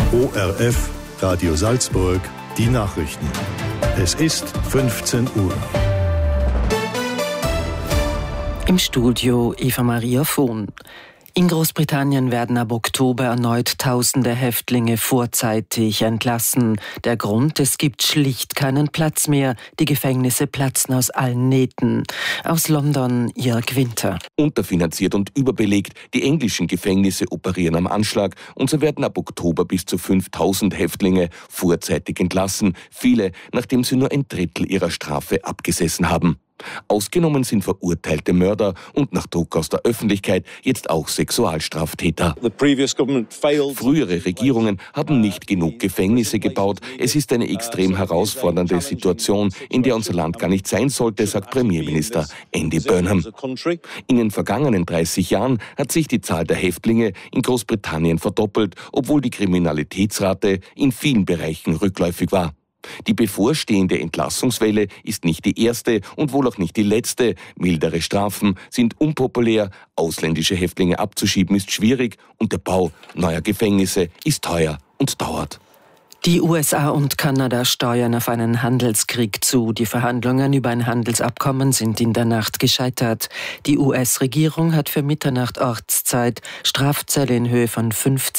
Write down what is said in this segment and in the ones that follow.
ORF, Radio Salzburg, die Nachrichten. Es ist 15 Uhr. Im Studio Eva-Maria Vohn. In Großbritannien werden ab Oktober erneut Tausende Häftlinge vorzeitig entlassen. Der Grund: es gibt schlicht keinen Platz mehr. Die Gefängnisse platzen aus allen Nähten. Aus London Jörg Winter. Unterfinanziert und überbelegt. Die englischen Gefängnisse operieren am Anschlag. Und so werden ab Oktober bis zu 5000 Häftlinge vorzeitig entlassen. Viele, nachdem sie nur ein Drittel ihrer Strafe abgesessen haben. Ausgenommen sind verurteilte Mörder und nach Druck aus der Öffentlichkeit jetzt auch Sexualstraftäter. Frühere Regierungen haben nicht genug Gefängnisse gebaut. Es ist eine extrem herausfordernde Situation, in der unser Land gar nicht sein sollte, sagt Premierminister Andy Burnham. In den vergangenen 30 Jahren hat sich die Zahl der Häftlinge in Großbritannien verdoppelt, obwohl die Kriminalitätsrate in vielen Bereichen rückläufig war. Die bevorstehende Entlassungswelle ist nicht die erste und wohl auch nicht die letzte. Mildere Strafen sind unpopulär, ausländische Häftlinge abzuschieben ist schwierig und der Bau neuer Gefängnisse ist teuer und dauert. Die USA und Kanada steuern auf einen Handelskrieg zu. Die Verhandlungen über ein Handelsabkommen sind in der Nacht gescheitert. Die US-Regierung hat für Mitternacht Ortszeit Strafzölle in Höhe von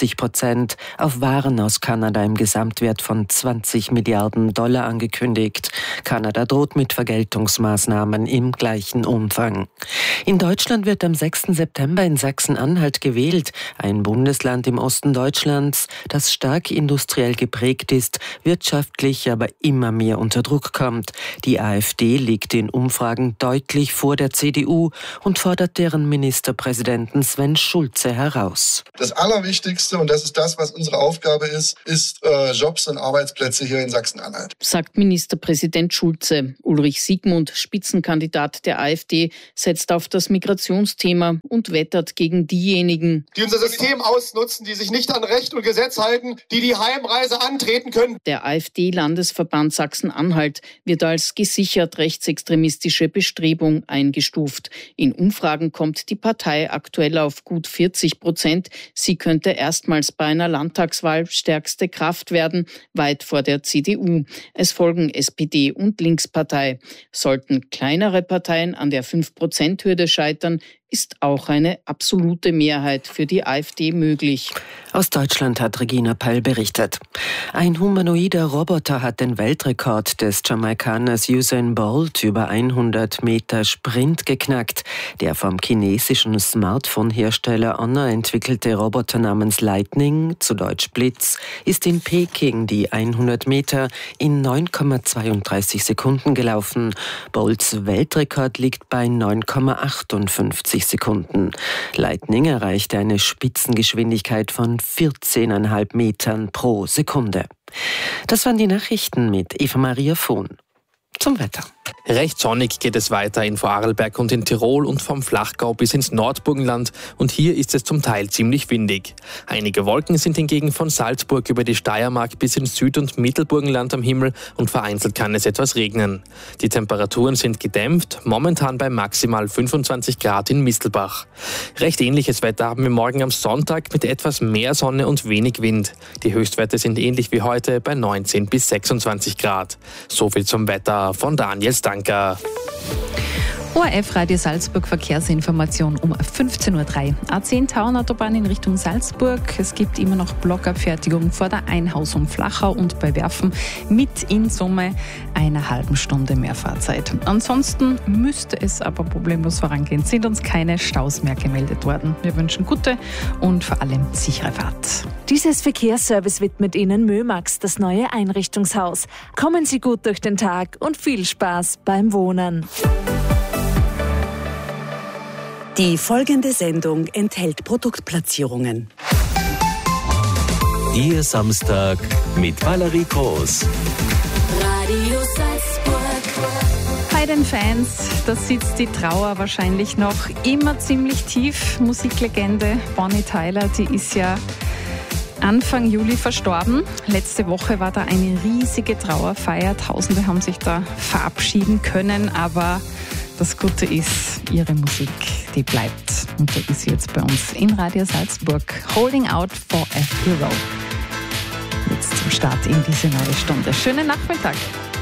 50% auf Waren aus Kanada im Gesamtwert von $20 Milliarden angekündigt. Kanada droht mit Vergeltungsmaßnahmen im gleichen Umfang. In Deutschland wird am 6. September in Sachsen-Anhalt gewählt, ein Bundesland im Osten Deutschlands, das stark industriell geprägt ist, wirtschaftlich aber immer mehr unter Druck kommt. Die AfD liegt in Umfragen deutlich vor der CDU und fordert deren Ministerpräsidenten Sven Schulze heraus. Das Allerwichtigste, und das ist das, was unsere Aufgabe ist Jobs und Arbeitsplätze hier in Sachsen-Anhalt. Sagt Ministerpräsident Schulze. Ulrich Siegmund, Spitzenkandidat der AfD, setzt auf das Migrationsthema und wettert gegen diejenigen, die unser System ausnutzen, die sich nicht an Recht und Gesetz halten, die Heimreise antreten können. Der AfD-Landesverband Sachsen-Anhalt wird als gesichert rechtsextremistische Bestrebung eingestuft. In Umfragen kommt die Partei aktuell auf gut 40%. Sie könnte erstmals bei einer Landtagswahl stärkste Kraft werden, weit vor der CDU. Es folgen SPD und Linkspartei. Sollten kleinere Parteien an der 5%-Hürde scheitern, ist auch eine absolute Mehrheit für die AfD möglich. Aus Deutschland hat Regina Peil berichtet. Ein humanoider Roboter hat den Weltrekord des Jamaikaners Usain Bolt über 100 Meter Sprint geknackt. Der vom chinesischen Smartphone-Hersteller Honor entwickelte Roboter namens Lightning, zu Deutsch Blitz, ist in Peking die 100 Meter in 9,32 Sekunden gelaufen. Bolts Weltrekord liegt bei 9,58 Sekunden. Lightning erreichte eine Spitzengeschwindigkeit von 14,5 Metern pro Sekunde. Das waren die Nachrichten mit Eva-Maria Vohn. Zum Wetter. Recht sonnig geht es weiter in Vorarlberg und in Tirol und vom Flachgau bis ins Nordburgenland und hier ist es zum Teil ziemlich windig. Einige Wolken sind hingegen von Salzburg über die Steiermark bis ins Süd- und Mittelburgenland am Himmel und vereinzelt kann es etwas regnen. Die Temperaturen sind gedämpft, momentan bei maximal 25 Grad in Mistelbach. Recht ähnliches Wetter haben wir morgen am Sonntag mit etwas mehr Sonne und wenig Wind. Die Höchstwerte sind ähnlich wie heute bei 19 bis 26 Grad. Soviel zum Wetter von Daniel Stanker. ORF Radio Salzburg Verkehrsinformation um 15.03 Uhr. A10 Tauernautobahn in Richtung Salzburg. Es gibt immer noch Blockabfertigung vor der Einhausung Flachau und bei Werfen mit in Summe einer halben Stunde mehr Fahrzeit. Ansonsten müsste es aber problemlos vorangehen. Sind uns keine Staus mehr gemeldet worden. Wir wünschen gute und vor allem sichere Fahrt. Dieses Verkehrsservice widmet Ihnen Mömax, das neue Einrichtungshaus. Kommen Sie gut durch den Tag und viel Spaß beim Wohnen. Die folgende Sendung enthält Produktplatzierungen. Ihr Samstag mit Valerie Groß. Radio Salzburg. Bei den Fans, da sitzt die Trauer wahrscheinlich noch immer ziemlich tief. Musiklegende Bonnie Tyler, die ist ja Anfang Juli verstorben. Letzte Woche war da eine riesige Trauerfeier. Tausende haben sich da verabschieden können, aber das Gute ist, ihre Musik, die bleibt. Und da ist sie jetzt bei uns in Radio Salzburg. Holding Out for a Hero. jetzt zum Start in diese neue Stunde. Schönen Nachmittag.